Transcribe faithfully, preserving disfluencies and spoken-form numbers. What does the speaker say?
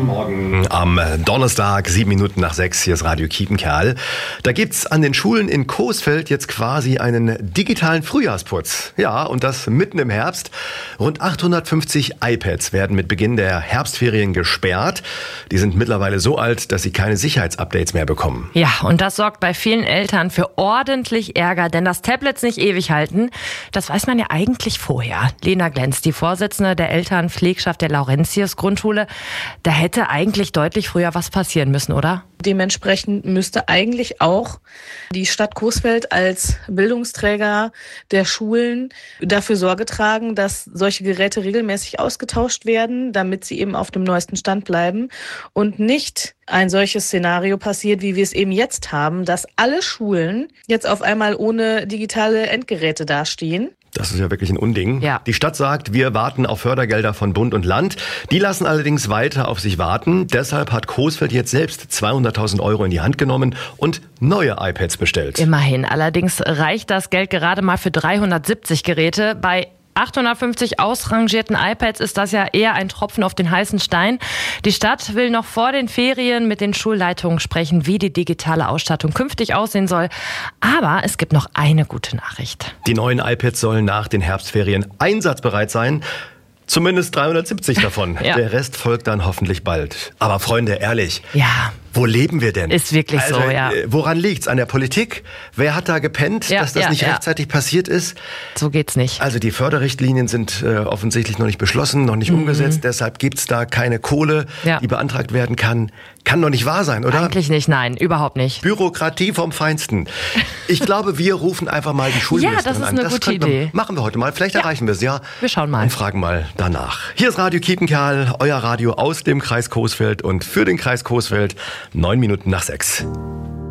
Morgen am Donnerstag, sieben Minuten nach sechs, hier ist Radio Kiepenkerl. Da gibt's an den Schulen in Coesfeld jetzt quasi einen digitalen Frühjahrsputz. Ja, und das mitten im Herbst. Rund achthundertfünfzig iPads werden mit Beginn der Herbstferien gesperrt. Die sind mittlerweile so alt, dass sie keine Sicherheitsupdates mehr bekommen. Ja, und das sorgt bei vielen Eltern für ordentlich Ärger, denn dass Tablets nicht ewig halten, das weiß man ja eigentlich vorher. Lena Glenz, die Vorsitzende der Elternpflegschaft der Laurentius-Grundschule, da hätte eigentlich deutlich früher was passieren müssen, oder? Dementsprechend müsste eigentlich auch die Stadt Coesfeld als Bildungsträger der Schulen dafür Sorge tragen, dass solche Geräte regelmäßig ausgetauscht werden, damit sie eben auf dem neuesten Stand bleiben und nicht ein solches Szenario passiert, wie wir es eben jetzt haben, dass alle Schulen jetzt auf einmal ohne digitale Endgeräte dastehen. Das ist ja wirklich ein Unding. Ja. Die Stadt sagt, wir warten auf Fördergelder von Bund und Land. Die lassen allerdings weiter auf sich warten. Deshalb hat Coesfeld jetzt selbst zweihunderttausend Euro in die Hand genommen und neue iPads bestellt. Immerhin. Allerdings reicht das Geld gerade mal für dreihundertsiebzig Geräte. Bei achthundertfünfzig ausrangierten iPads ist das ja eher ein Tropfen auf den heißen Stein. Die Stadt will noch vor den Ferien mit den Schulleitungen sprechen, wie die digitale Ausstattung künftig aussehen soll. Aber es gibt noch eine gute Nachricht. Die neuen iPads sollen nach den Herbstferien einsatzbereit sein. Zumindest dreihundertsiebzig davon. Ja. Der Rest folgt dann hoffentlich bald. Aber Freunde, ehrlich. Ja. Wo leben wir denn? Ist wirklich also, so, ja. Woran liegt's? An der Politik? Wer hat da gepennt, Ja, dass das ja, nicht ja. rechtzeitig passiert ist? So geht's nicht. Also die Förderrichtlinien sind äh, offensichtlich noch nicht beschlossen, noch nicht mhm. umgesetzt. Deshalb gibt's da keine Kohle, Ja. die beantragt werden kann. Kann doch nicht wahr sein, oder? Eigentlich nicht, nein, überhaupt nicht. Bürokratie vom Feinsten. Ich glaube, wir rufen einfach mal die Schulministerin Ja, das ist an. eine das gute könnten wir- Idee. Machen wir heute mal. Vielleicht erreichen wir es, ja. Wir schauen mal. Und fragen mal danach. Hier ist Radio Kiepenkerl, euer Radio aus dem Kreis Coesfeld und für den Kreis Coesfeld, neun Minuten nach sechs.